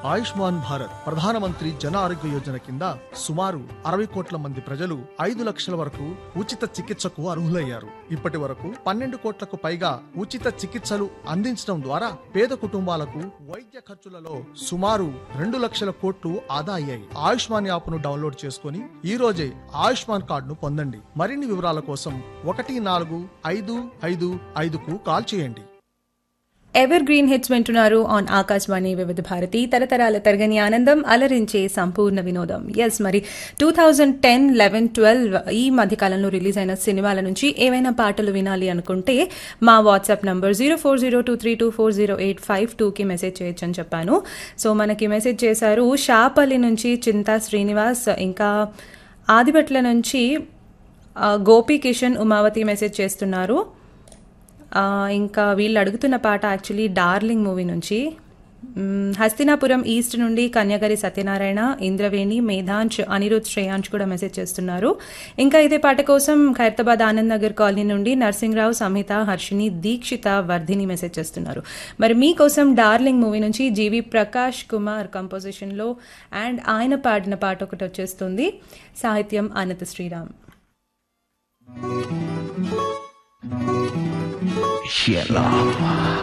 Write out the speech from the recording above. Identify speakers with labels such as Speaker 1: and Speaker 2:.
Speaker 1: ఆయుష్మాన్ భారత్ ప్రధానమంత్రి జన ఆరోగ్య యోజన కింద సుమారు 60 కోట్ల మంది ప్రజలు 5 లక్షల వరకు ఉచిత చికిత్సకు అర్హులయ్యారు. ఇప్పటి వరకు 12 కోట్లకు పైగా ఉచిత చికిత్సలు అందించడం ద్వారా పేద కుటుంబాలకు వైద్య ఖర్చులలో సుమారు 2 లక్షల కోట్లు ఆదా అయ్యాయి. ఆయుష్మాన్ యాప్ను డౌన్లోడ్ చేసుకుని ఈ రోజే ఆయుష్మాన్ కార్డును పొందండి. మరిన్ని వివరాల కోసం 14555కు కాల్ చేయండి.
Speaker 2: ఎవర్ గ్రీన్ హిట్స్ వింటున్నారు ఆన్ ఆకాశవాణి వివిధ భారతి, తరతరాల తరగని ఆనందం, అలరించే సంపూర్ణ వినోదం. ఎస్, మరి 2010, 11, 12 ఈ మధ్యకాలంలో రిలీజ్ అయిన సినిమాల నుంచి ఏవైనా పాటలు వినాలి అనుకుంటే మా వాట్సాప్ నంబర్ 0402324085 మెసేజ్ చేయొచ్చు అని చెప్పాను. సో మనకి మెసేజ్ చేశారు షాపల్లి నుంచి చింతా శ్రీనివాస్, ఇంకా ఆదిపట్ల నుంచి గోపి కిషన్, ఉమావతి మెసేజ్ చేస్తున్నారు. ఇంకా వీళ్ళు అడుగుతున్న పాట యాక్చువల్లీ డార్లింగ్ మూవీ నుంచి. హస్తినాపురం ఈస్ట్ నుండి కన్యాగరి సత్యనారాయణ, ఇంద్రవేణి, మేధాంశ్, అనిరుద్, శ్రేయాంశ్ కూడా మెసేజ్ చేస్తున్నారు. ఇంకా ఇదే పాట కోసం ఖైరతాబాద్ ఆనంద్ నగర్ కాలనీ నుండి నర్సింగ్రావు, సంహిత, హర్షిని, దీక్షిత, వర్ధిని మెసేజ్ చేస్తున్నారు. మరి మీకోసం డార్లింగ్ మూవీ నుంచి జీవి ప్రకాష్ కుమార్ కంపోజిషన్లో అండ్ ఆయన పాడిన పాట ఒకటి వచ్చేస్తుంది. సాహిత్యం అనంత శ్రీరామ్.
Speaker 3: Sheila.